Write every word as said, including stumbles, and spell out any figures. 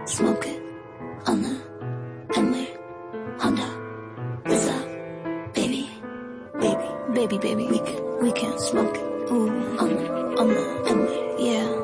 smoke it on the Bentley, Honda. What's up, baby, baby, baby, baby. We can, we can smoke it. Ooh, on the, on the Bentley, yeah.